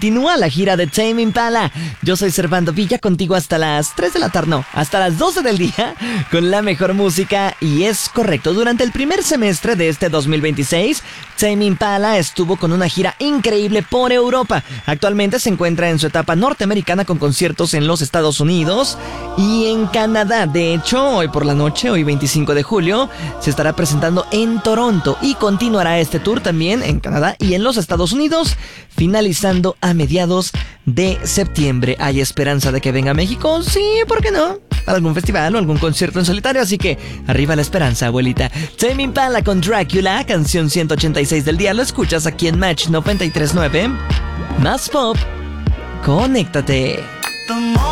continúa la gira de Tame Impala. Yo soy Servando Villa, contigo hasta las 3 de la tarde, no, hasta las 12 del día, con la mejor música. Y es correcto, durante el primer semestre de este 2026, Tame Impala estuvo con una gira increíble por Europa. Actualmente se encuentra en su etapa norteamericana con conciertos en los Estados Unidos y en Canadá. De hecho, hoy por la noche, hoy 25 de julio, se estará presentando en Toronto y continuará este tour también en Canadá y en los Estados Unidos, finalizando a mediados de septiembre. ¿Hay esperanza de que venga a México? Sí, ¿por qué no? Algún festival o algún concierto en solitario, así que arriba la esperanza, abuelita. Tame Impala con Drácula, canción 186 del día, lo escuchas aquí en Match 93.9. Más pop, conéctate.